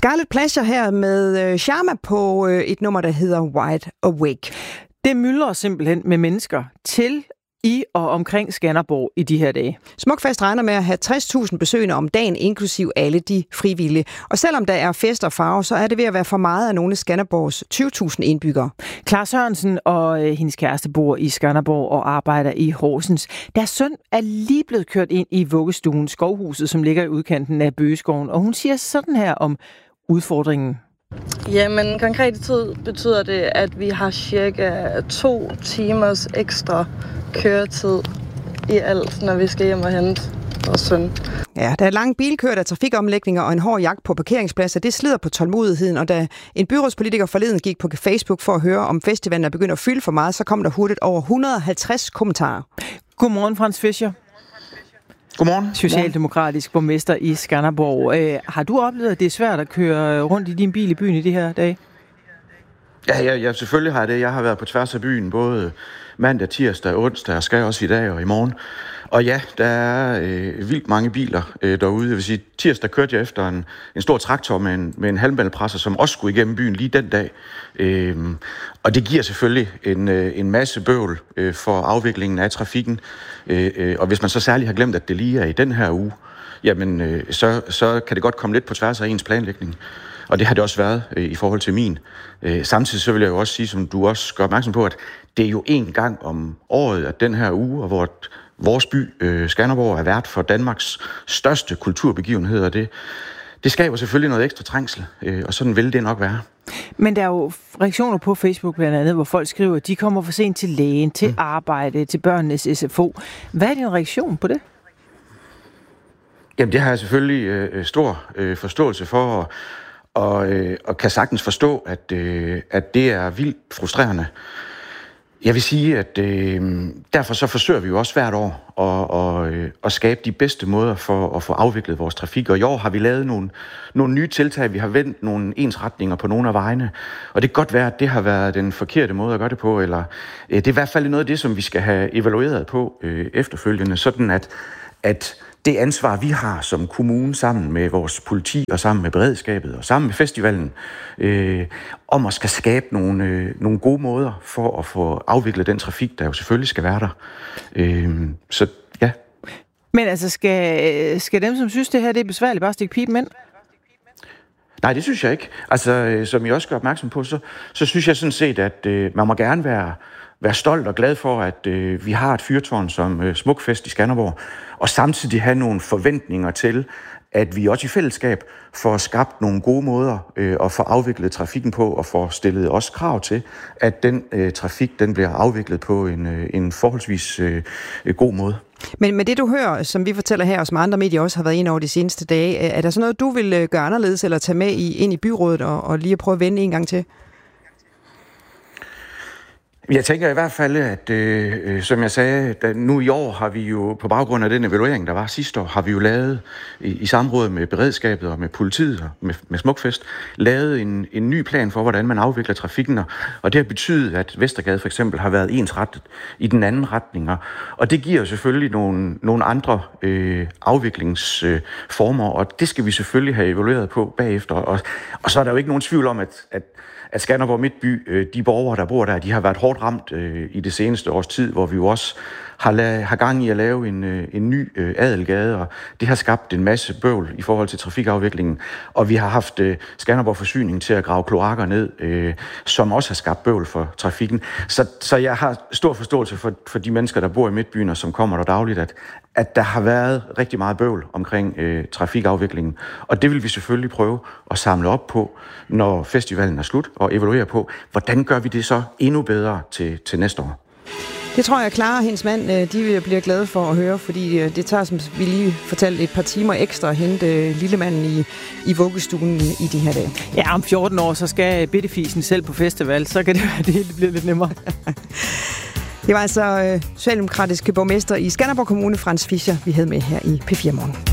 Scarlet Pleasure her med Sharma på et nummer, der hedder Wide Awake. Det myldrer simpelthen med mennesker til i og omkring Skanderborg i de her dage. Smukfest regner med at have 60.000 besøgende om dagen, inklusiv alle de frivillige. Og selvom der er fest og farve, så er det ved at være for meget af nogle af Skanderborgs 20.000 indbyggere. Clara Sørensen og hendes kæreste bor i Skanderborg og arbejder i Horsens. Deres søn er lige blevet kørt ind i vuggestuen Skovhuset, som ligger i udkanten af Bøgeskoven. Og hun siger sådan her om udfordringen. Jamen, konkret tid betyder det, at vi har cirka 2 timers ekstra køretid i alt, når vi skal hjem og hente vores søn. Ja, der er lange bilkøer, der er trafikomlægninger og en hård jagt på parkeringspladser. Det slider på tålmodigheden, og da en byrådspolitiker forleden gik på Facebook for at høre, om festivalen er begyndt at fylde for meget, så kom der hurtigt over 150 kommentarer. Godmorgen, Frans Fischer. Godmorgen. Socialdemokratisk borgmester i Skanderborg. Har du oplevet, at det er svært at køre rundt i din bil i byen i de her dage? Ja, selvfølgelig har jeg det. Jeg har været på tværs af byen, både mandag, tirsdag, onsdag, og skal også i dag og i morgen. Og ja, der er vildt mange biler derude. Jeg vil sige, tirsdag kørte jeg efter en stor traktor med en halvmalpresser, som også skulle igennem byen lige den dag. Og det giver selvfølgelig en masse bøvl for afviklingen af trafikken. Og hvis man så særligt har glemt, at det lige er i den her uge, jamen så kan det godt komme lidt på tværs af ens planlægning. Og det har det også været i forhold til min. Samtidig så vil jeg jo også sige, som du også gør opmærksom på, at det er jo en gang om året, at den her uge, og hvor vores by, Skanderborg, er vært for Danmarks største kulturbegivenhed, og det skaber selvfølgelig noget ekstra trængsel, og sådan vil det nok være. Men der er jo reaktioner på Facebook blandt andet, hvor folk skriver, at de kommer for sent til lægen, til arbejde, til børnenes SFO. Hvad er din reaktion på det? Jamen, det har jeg selvfølgelig stor forståelse for, og kan sagtens forstå, at det er vildt frustrerende. Jeg vil sige, at derfor så forsøger vi jo også hvert år at skabe de bedste måder for at få afviklet vores trafik. Og i år har vi lavet nogle nye tiltag. Vi har vendt nogle ensretninger på nogle af vejene. Og det kan godt være, at det har været den forkerte måde at gøre det på. Eller det er i hvert fald noget af det, som vi skal have evalueret på efterfølgende. Sådan at det ansvar, vi har som kommune sammen med vores politi og sammen med beredskabet og sammen med festivalen, om at skal skabe nogle gode måder for at få afviklet den trafik, der jo selvfølgelig skal være der. Så ja. Men altså, skal dem, som synes, det her det er besværligt, bare stikke pipen ind? Nej, det synes jeg ikke. Altså, som jeg også gør opmærksom på, så synes jeg sådan set, at man må gerne være stolt og glad for, at vi har et fyrtårn som Smukfest i Skanderborg, og samtidig have nogle forventninger til, at vi også i fællesskab får skabt nogle gode måder at få afviklet trafikken på, og får stillet også krav til, at den trafik den bliver afviklet på en forholdsvis god måde. Men med det, du hører, som vi fortæller her, og som andre medier også har været inde over de seneste dage, er der sådan noget, du vil gøre anderledes, eller tage med ind i byrådet og lige at prøve at vende en gang til? Jeg tænker i hvert fald, at som jeg sagde, nu i år har vi jo, på baggrund af den evaluering, der var sidste år, har vi jo lavet, i samråd med beredskabet og med politiet og med Smukfest, lavet en ny plan for, hvordan man afvikler trafikken. Og det har betydet, at Vestergade for eksempel har været ensrettet i den anden retning. Og det giver selvfølgelig nogle andre afviklingsformer, og det skal vi selvfølgelig have evalueret på bagefter. Og så er der jo ikke nogen tvivl om, at Skanderborg Midtby, de borgere, der bor der, de har været hårdt ramt i det seneste års tid, hvor vi jo også har gang i at lave en ny Adelgade, og det har skabt en masse bøvl i forhold til trafikafviklingen. Og vi har haft Skanderborg Forsyning til at grave kloakker ned, som også har skabt bøvl for trafikken. Så jeg har stor forståelse for de mennesker, der bor i Midtbyen, og som kommer der dagligt, at der har været rigtig meget bøvl omkring trafikafviklingen. Og det vil vi selvfølgelig prøve at samle op på, når festivalen er slut, og evaluere på, hvordan gør vi det så endnu bedre til næste år. Det tror jeg, Clara og hendes mand, de bliver glade for at høre, fordi det tager, som vi lige fortalte, et par timer ekstra at hente lillemanden i vuggestuen i de her dage. Ja, om 14 år, så skal bittefisen selv på festival, så kan det være, det hele bliver lidt nemmere. Det var altså socialdemokratiske borgmester i Skanderborg Kommune, Frans Fischer, vi havde med her i P4 Morgen.